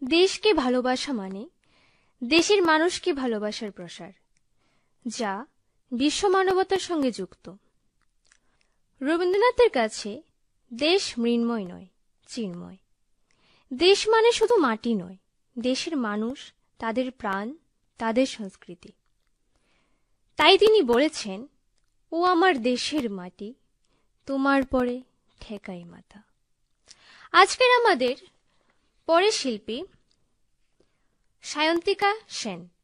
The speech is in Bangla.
দেশকে ভালোবাসা মানে দেশের মানুষকে ভালোবাসার প্রসার, যা বিশ্ব মানবতার সঙ্গে যুক্ত। রবীন্দ্রনাথের কাছে দেশ মৃন্ময় নয়, চিন্ময়। দেশ মানে শুধু মাটি নয়, দেশের মানুষ, তাদের প্রাণ, তাদের সংস্কৃতি। তাই তিনি বলেছেন, ও আমার দেশের মাটি, তোমার পরে ঠেকাই মাথা। আজকের আমাদের পরে শিল্পী সায়ন্তিকা সেন।